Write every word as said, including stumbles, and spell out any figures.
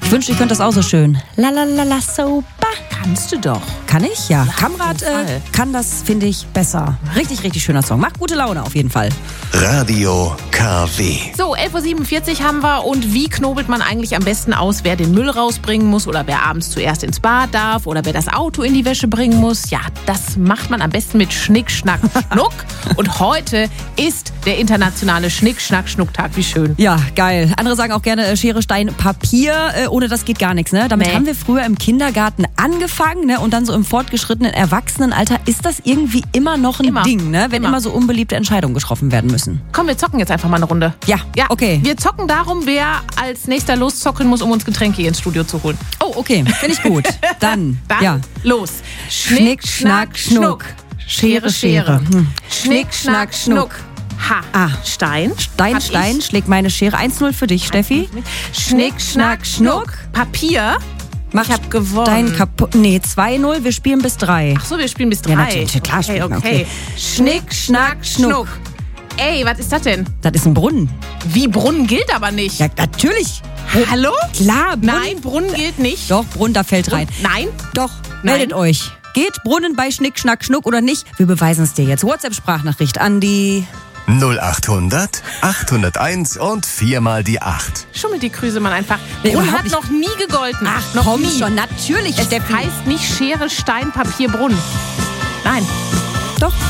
Ich wünschte, ich könnte das auch so schön. La la la la super. Kannst du doch. Kann ich? Ja. Ja, Kamrat auf jeden äh, Fall. kann das, finde ich, besser. Richtig, richtig schöner Song. Macht gute Laune auf jeden Fall. Radio K W. So, elf Uhr siebenundvierzig haben wir. Und wie knobelt man eigentlich am besten aus, wer den Müll rausbringen muss oder wer abends zuerst ins Bad darf oder wer das Auto in die Wäsche bringen muss? Ja, das macht man am besten mit Schnick, Schnack, Schnuck. Und heute ist der internationale Schnick, Schnack, Schnuck-Tag. Wie schön. Ja, geil. Andere sagen auch gerne äh, Schere, Stein, Papier. Äh, ohne das geht gar nichts, ne? Damit Nee. haben wir früher im Kindergarten angefangen, ne? Und dann so im fortgeschrittenen Erwachsenenalter ist das irgendwie immer noch ein Immer. Ding, ne? Wenn Immer. immer so unbeliebte Entscheidungen getroffen werden müssen. Komm, wir zocken jetzt einfach mal eine Runde. Ja, Ja, okay. Wir zocken darum, wer als nächster loszockeln muss, um uns Getränke hier ins Studio zu holen. Oh, okay. Finde ich gut. Dann, Dann ja. los. Schnick, Schnack, Schnuck. Schere, Schere. Hm. Schnick, Schnack, Schnuck. Ha. Ah. Stein. Stein, Hab Stein, ich. schlägt meine Schere. eins null für dich, Steffi. Schnick, Schnack, Schnuck. Papier. Mach Ich hab gewonnen. Dein kaputt. Nee, zwei null, wir spielen bis drei. Ach so, wir spielen bis drei. Ja, natürlich, klar okay, spielen wir, okay. okay. Schnick, Schnack, Schnuck. Ey, was ist das denn? Das ist ein Brunnen. Wie, Brunnen gilt aber nicht. Ja, natürlich. Hallo? Klar, Brunnen. Nein, Brunnen gilt nicht. Doch, Brunnen, da fällt rein. Nein? Doch, Nein. meldet euch. Geht Brunnen bei Schnick, Schnack, Schnuck oder nicht? Wir beweisen es dir jetzt. WhatsApp-Sprachnachricht an die... null achthundert, achthunderteins und viermal die acht. Schummelt die Krüsemann einfach. Nee, Brunnen überhaupt hat nicht. noch nie gegolten. Ach, noch komm nie. schon, natürlich, Es Steffi. heißt nicht Schere, Stein, Papier, Brunnen. Nein. Doch.